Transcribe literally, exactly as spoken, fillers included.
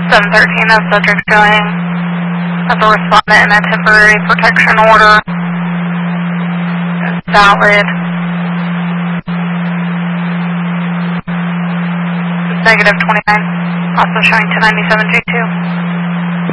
seven thirteen, that subject showing as a respondent in a temporary protection order. It's valid. It's negative twenty-nine, also showing ten ninety-seven G two.